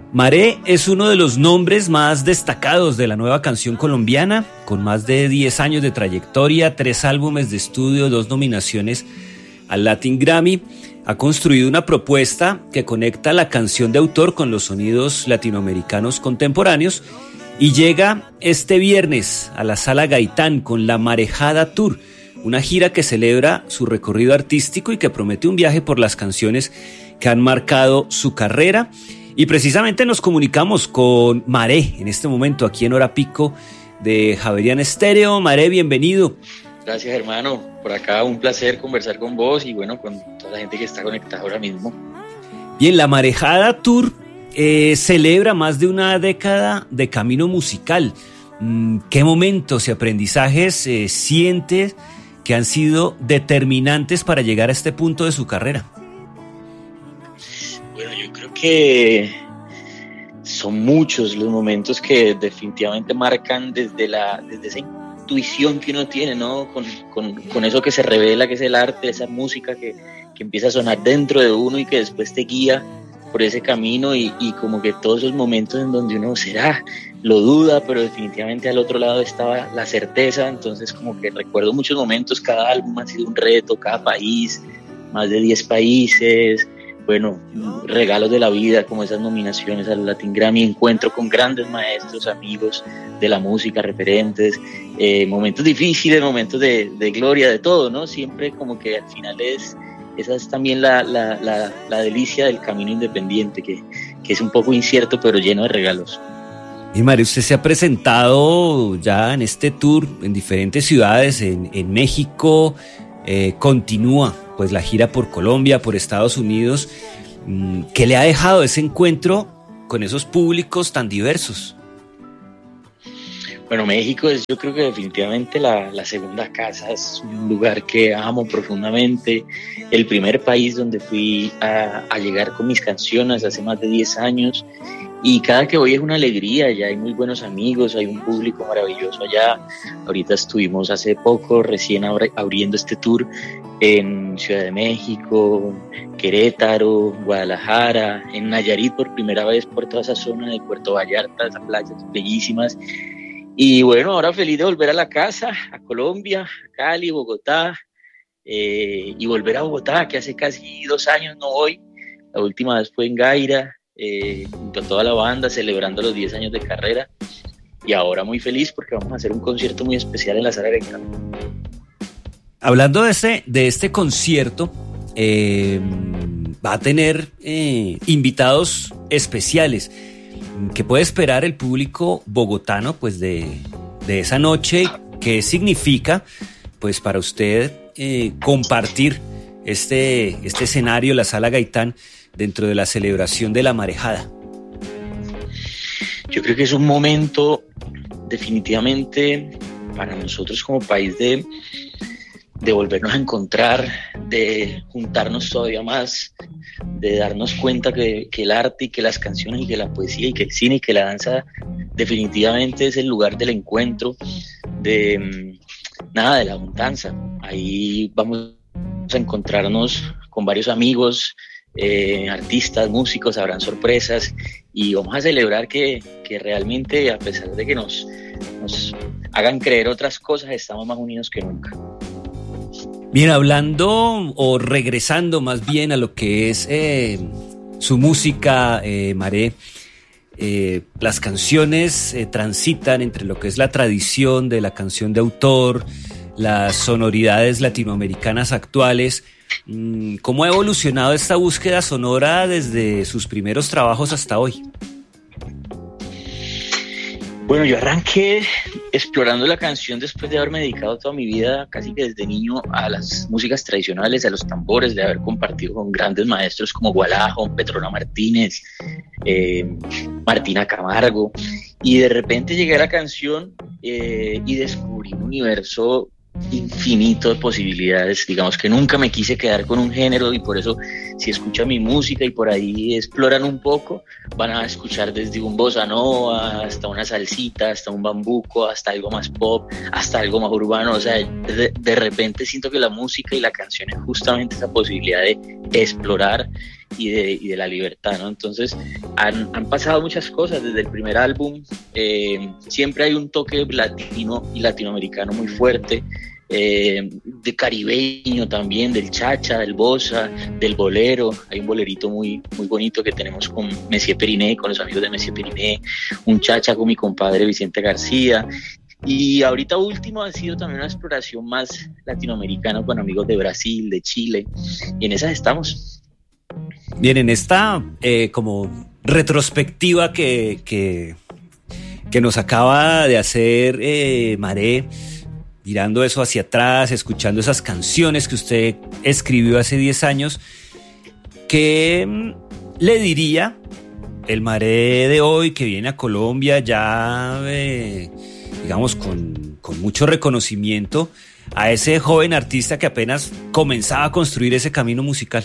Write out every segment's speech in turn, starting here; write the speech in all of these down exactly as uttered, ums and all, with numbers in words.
Maré es uno de los nombres más destacados de la nueva canción colombiana, con más de diez años de trayectoria, tres álbumes de estudio, dos nominaciones al Latin Grammy. Ha construido una propuesta que conecta la canción de autor con los sonidos latinoamericanos contemporáneos y llega este viernes a la Sala Gaitán con La Marejada Tour, una gira que celebra su recorrido artístico y que promete un viaje por las canciones que han marcado su carrera. Y precisamente nos comunicamos con Maré en este momento aquí en Hora Pico de Javerian Estéreo. Maré, bienvenido. Gracias, hermano. Por acá un placer conversar con vos y bueno, con toda la gente que está conectada ahora mismo. Bien, La Marejada Tour eh, celebra más de una década de camino musical. ¿Qué momentos y aprendizajes eh, sientes que han sido determinantes para llegar a este punto de su carrera? Bueno, yo creo que son muchos los momentos que definitivamente marcan desde, la, desde esa intuición que uno tiene, ¿no? Con, con, con eso que se revela, que es el arte, esa música que, que empieza a sonar dentro de uno y que después te guía por ese camino y, y como que todos esos momentos en donde uno será, lo duda, pero definitivamente al otro lado estaba la certeza. Entonces como que recuerdo muchos momentos, cada álbum ha sido un reto, cada país, más de diez países, bueno, regalos de la vida como esas nominaciones al Latin Grammy, encuentro con grandes maestros, amigos de la música, referentes, eh, momentos difíciles, momentos de, de gloria, de todo, ¿no? Siempre como que al final es, esa es también la, la, la, la delicia del camino independiente, que, que es un poco incierto pero lleno de regalos. Y Mario, usted se ha presentado ya en este tour en diferentes ciudades, en, en México, eh, continúa pues la gira por Colombia, por Estados Unidos. ¿Qué le ha dejado ese encuentro con esos públicos tan diversos? Bueno, México es, yo creo que definitivamente la, la segunda casa, es un lugar que amo profundamente, el primer país donde fui a, a llegar con mis canciones hace más de diez años, y cada que voy es una alegría, ya hay muy buenos amigos, hay un público maravilloso allá. Ahorita estuvimos hace poco recién abri- abriendo este tour en Ciudad de México, Querétaro, Guadalajara, en Nayarit por primera vez por toda esa zona de Puerto Vallarta, esas playas bellísimas. Y bueno, ahora feliz de volver a la casa, a Colombia, a Cali, Bogotá, eh, y volver a Bogotá, que hace casi dos años no voy. La última vez fue en Gaira, eh, junto a toda la banda, celebrando los diez años de carrera. Y ahora muy feliz porque vamos a hacer un concierto muy especial en la Sala Gaitán. Hablando de este, de este concierto, eh, va a tener eh, invitados especiales. ¿Qué puede esperar el público bogotano pues de, de esa noche? ¿Qué significa pues para usted eh, compartir este, este escenario, la Sala Gaitán, dentro de la celebración de La Marejada? Yo creo que es un momento definitivamente para nosotros como país de, de volvernos a encontrar, de juntarnos todavía más, de darnos cuenta que, que el arte y que las canciones y que la poesía y que el cine y que la danza definitivamente es el lugar del encuentro, de nada, de la abundancia. Ahí vamos a encontrarnos con varios amigos, eh, artistas, músicos, habrán sorpresas y vamos a celebrar que, que realmente, a pesar de que nos, nos hagan creer otras cosas, estamos más unidos que nunca. Bien, hablando o regresando más bien a lo que es eh, su música, eh, Maré, eh, las canciones eh, transitan entre lo que es la tradición de la canción de autor, las sonoridades latinoamericanas actuales. ¿Cómo ha evolucionado esta búsqueda sonora desde sus primeros trabajos hasta hoy? Bueno, yo arranqué explorando la canción después de haberme dedicado toda mi vida, casi que desde niño, a las músicas tradicionales, a los tambores, de haber compartido con grandes maestros como Gualajo, Petrona Martínez, eh, Martina Camargo, y de repente llegué a la canción eh, y descubrí un universo infinito de posibilidades. Digamos que nunca me quise quedar con un género y por eso si escuchan mi música y por ahí exploran un poco, van a escuchar desde un bossa nova hasta una salsita, hasta un bambuco, hasta algo más pop, hasta algo más urbano. O sea, de, de repente siento que la música y la canción es justamente esa posibilidad de explorar y de, y de la libertad, ¿no? Entonces han, han pasado muchas cosas desde el primer álbum. Eh, siempre hay un toque latino y latinoamericano muy fuerte, eh, de caribeño también, del chacha, del bossa, del bolero. Hay un bolerito muy, muy bonito que tenemos con Messier Periné, con los amigos de Messier Periné, un chacha con mi compadre Vicente García. Y ahorita último ha sido también una exploración más latinoamericana con amigos de Brasil, de Chile, y en esas estamos. Bien, en esta eh, como retrospectiva que, que, que nos acaba de hacer eh, Maré, mirando eso hacia atrás, escuchando esas canciones que usted escribió hace diez años, ¿qué le diría el Maré de hoy que viene a Colombia ya... Eh, digamos, con, con mucho reconocimiento a ese joven artista que apenas comenzaba a construir ese camino musical?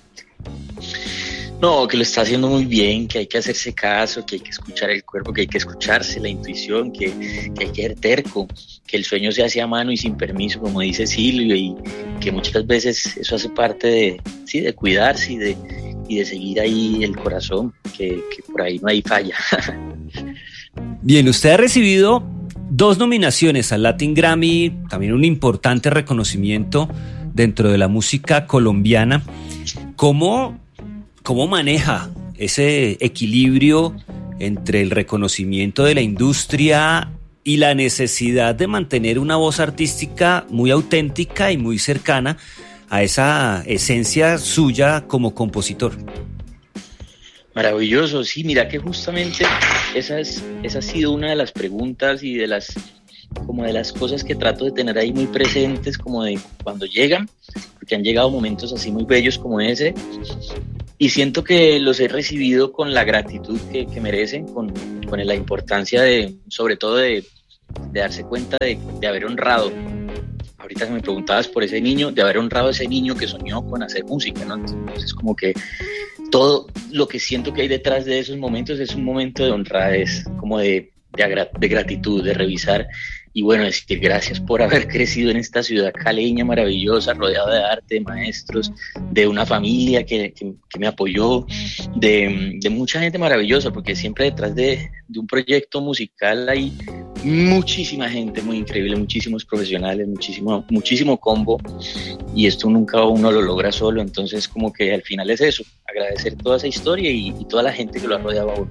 No, que lo está haciendo muy bien, que hay que hacerse caso, que hay que escuchar el cuerpo, que hay que escucharse la intuición, que, que hay que ser terco, que el sueño se hace a mano y sin permiso, como dice Silvio, y que muchas veces eso hace parte de, sí, de cuidarse y de, y de seguir ahí el corazón, que, que por ahí no hay falla. Bien, usted ha recibido dos nominaciones al Latin Grammy, también un importante reconocimiento dentro de la música colombiana. ¿Cómo, cómo maneja ese equilibrio entre el reconocimiento de la industria y la necesidad de mantener una voz artística muy auténtica y muy cercana a esa esencia suya como compositor? Maravilloso, sí, mira que justamente esa, es, esa ha sido una de las preguntas y de las, como de las cosas que trato de tener ahí muy presentes, como de cuando llegan, porque han llegado momentos así muy bellos como ese, y siento que los he recibido con la gratitud que, que merecen, con, con la importancia de, sobre todo de, de darse cuenta de, de haber honrado. Ahorita que me preguntabas por ese niño, de haber honrado a ese niño que soñó con hacer música, ¿no? Entonces como que todo lo que siento que hay detrás de esos momentos es un momento de honradez, como de, de, agra- de gratitud, de revisar y bueno, decir gracias por haber crecido en esta ciudad caleña maravillosa, rodeado de arte, de maestros, de una familia que, que, que me apoyó, de, de mucha gente maravillosa, porque siempre detrás de, de un proyecto musical hay muchísima gente muy increíble, muchísimos profesionales, muchísimo, muchísimo combo, y esto nunca uno lo logra solo. Entonces como que al final es eso, agradecer toda esa historia y, y toda la gente que lo ha rodeado a uno.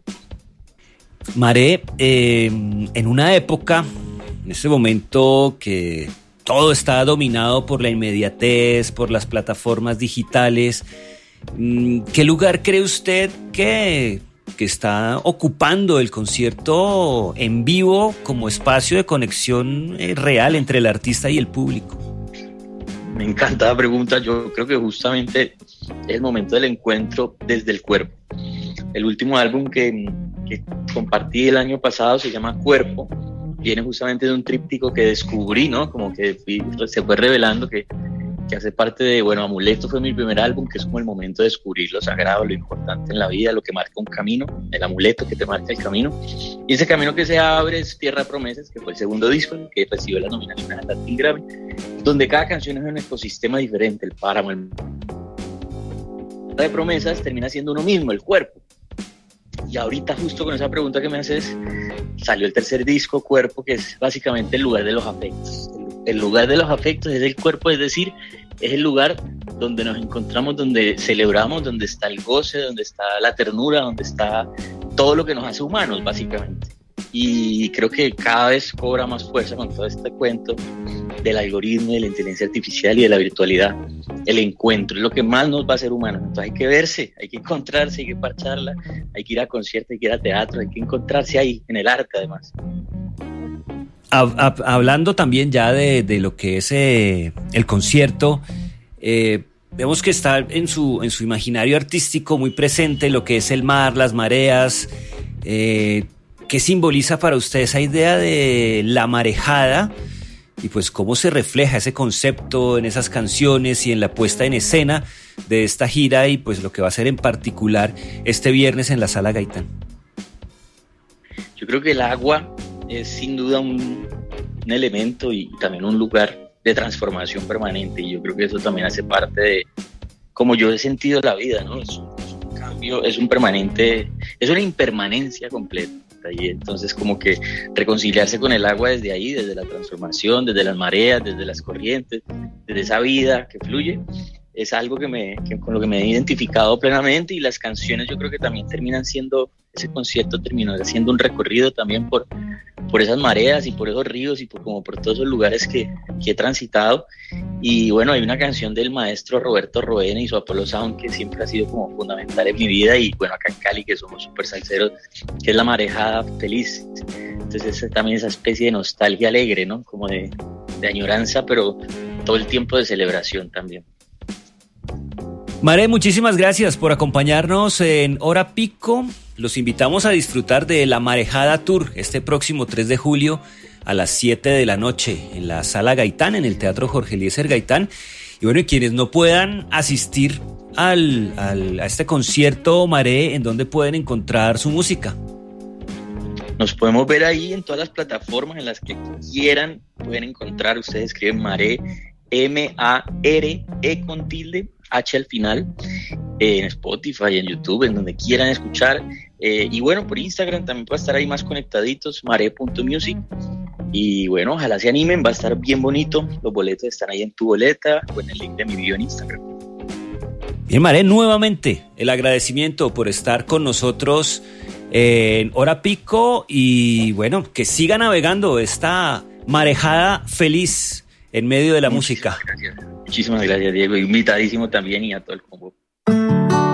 Maré, eh, en una época, en este momento que todo está dominado por la inmediatez, por las plataformas digitales, ¿qué lugar cree usted que, que está ocupando el concierto en vivo como espacio de conexión real entre el artista y el público? Me encanta la pregunta. Yo creo que justamente es el momento del encuentro desde el cuerpo. El último álbum que, que compartí el año pasado se llama Cuerpo. Viene justamente de un tríptico que descubrí, ¿no? Como que fui, se fue revelando que, que hace parte de, bueno, Amuleto fue mi primer álbum, que es como el momento de descubrir lo sagrado, lo importante en la vida, lo que marca un camino, el amuleto que te marca el camino. Y ese camino que se abre es Tierra de Promesas, que fue el segundo disco, el que recibió la nominación al Latin Grammy, donde cada canción es un ecosistema diferente, el páramo, el... Tierra de Promesas termina siendo uno mismo, el cuerpo. Y ahorita justo con esa pregunta que me haces, salió el tercer disco, Cuerpo, que es básicamente el lugar de los afectos. El lugar de los afectos es el cuerpo, es decir, es el lugar donde nos encontramos, donde celebramos, donde está el goce, donde está la ternura, donde está todo lo que nos hace humanos, básicamente. Y creo que cada vez cobra más fuerza con todo este cuento del algoritmo, de la inteligencia artificial y de la virtualidad. El encuentro es lo que más nos va a hacer humanos. Entonces hay que verse, hay que encontrarse, hay que parcharla, hay que ir a conciertos, hay que ir a teatro, hay que encontrarse ahí, en el arte además. Hablando también ya de, de lo que es eh, el concierto, eh, vemos que está en su, en su imaginario artístico muy presente lo que es el mar, las mareas. Eh, ¿Qué simboliza para usted esa idea de la marejada? Y pues cómo se refleja ese concepto en esas canciones y en la puesta en escena de esta gira y pues lo que va a ser en particular este viernes en la Sala Gaitán. Yo creo que el agua es sin duda un, un elemento y también un lugar de transformación permanente, y yo creo que eso también hace parte de, como yo he sentido la vida, ¿no? Es un, es un cambio, es un permanente, es una impermanencia completa. Y entonces como que reconciliarse con el agua desde ahí, desde la transformación, desde las mareas, desde las corrientes, desde esa vida que fluye, es algo que me, que, con lo que me he identificado plenamente. Y las canciones yo creo que también terminan siendo, ese concierto terminó siendo un recorrido también por, por esas mareas y por esos ríos y por, como por todos esos lugares que, que he transitado. Y bueno, hay una canción del maestro Roberto Roena y su Apollo Sound que siempre ha sido como fundamental en mi vida, y bueno, acá en Cali, que somos súper salseros, que es La Marejada Feliz. Entonces es también esa especie de nostalgia alegre, ¿no? Como de, de añoranza, pero todo el tiempo de celebración también. Maré, muchísimas gracias por acompañarnos en Hora Pico. Los invitamos a disfrutar de La Marejada Tour este próximo tres de julio a las siete de la noche en la Sala Gaitán, en el Teatro Jorge Eliezer Gaitán. Y bueno, y quienes no puedan asistir al, al, a este concierto, Maré, ¿en dónde pueden encontrar su música? Nos podemos ver ahí en todas las plataformas en las que quieran. Pueden encontrar, ustedes escriben Maré, M A R E con tilde, H al final, eh, en Spotify, en YouTube, en donde quieran escuchar. Eh, y bueno, por Instagram también puede estar ahí más conectaditos, mare punto music. Y bueno, ojalá se animen, va a estar bien bonito. Los boletos están ahí en tu boleta o en el link de mi video en Instagram. Bien, Maré, nuevamente el agradecimiento por estar con nosotros en Hora Pico, y bueno, que siga navegando esta marejada feliz en medio de la Muchísimas música. Gracias. Muchísimas gracias, Diego. Invitadísimo también, y a todo el combo.